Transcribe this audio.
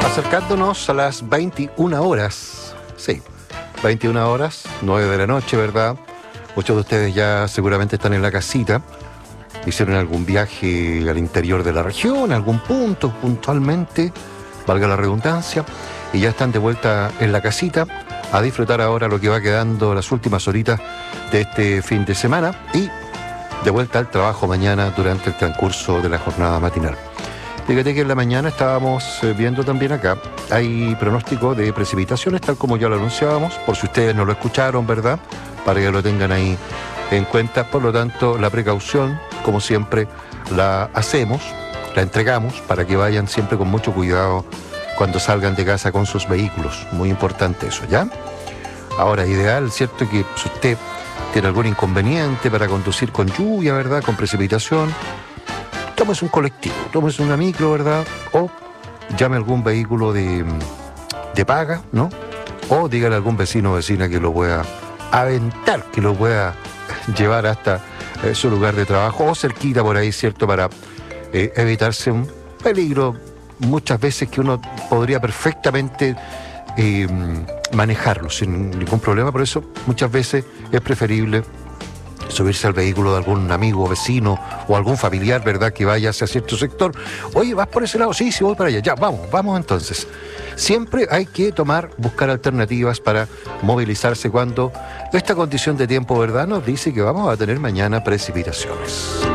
Acercándonos a las 21 horas. Sí, 21 horas, 9 de la noche, ¿verdad? Muchos de ustedes ya seguramente están en la casita. Hicieron algún viaje al interior de la región, a algún punto puntualmente, valga la redundancia, y ya están de vuelta en la casita a disfrutar ahora lo que va quedando las últimas horitas de este fin de semana y de vuelta al trabajo mañana durante el transcurso de la jornada matinal. Fíjate que en la mañana estábamos viendo también acá, hay pronóstico de precipitaciones, tal como ya lo anunciábamos, por si ustedes no lo escucharon, ¿verdad? Para que lo tengan ahí en cuenta. Por lo tanto, la precaución, como siempre, la hacemos, la entregamos, para que vayan siempre con mucho cuidado cuando salgan de casa con sus vehículos. Muy importante eso, ¿ya? Ahora, ideal, ¿cierto? Que si usted tiene algún inconveniente para conducir con lluvia, ¿verdad? Con precipitación, tómese un colectivo, tómese una micro, ¿verdad? O llame a algún vehículo de paga, ¿no? O dígale a algún vecino o vecina que lo pueda aventar, que lo pueda llevar hasta su lugar de trabajo o cerquita por ahí, ¿cierto? Para evitarse un peligro muchas veces que uno podría perfectamente manejarlo sin ningún problema. Por eso muchas veces es preferible subirse al vehículo de algún amigo, vecino o algún familiar, ¿verdad?, que vaya hacia cierto sector. Oye, ¿vas por ese lado? Sí, voy para allá. Ya, vamos entonces. Siempre hay que buscar alternativas para movilizarse cuando esta condición de tiempo, ¿verdad?, nos dice que vamos a tener mañana precipitaciones.